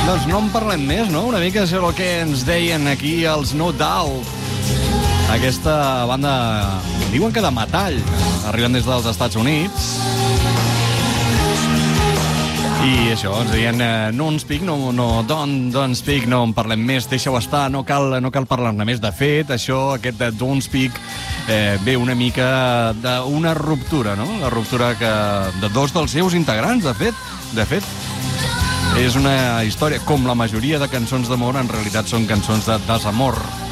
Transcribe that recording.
Doncs no en parlem més, no? Una mica és el que ens deien aquí els No Doubt. Aquesta banda, diuen que de metall, arriben des dels Estats Units. I això, ens deien no speak, don't speak, no en parlem més, deixa-ho estar, no cal parlar-ne més. De fet, això, aquest de don't speak, ve una mica d'una ruptura, no? La ruptura de dos dels seus integrants, de fet. És una història, com la majoria de cançons d'amor, en realitat són cançons de desamor.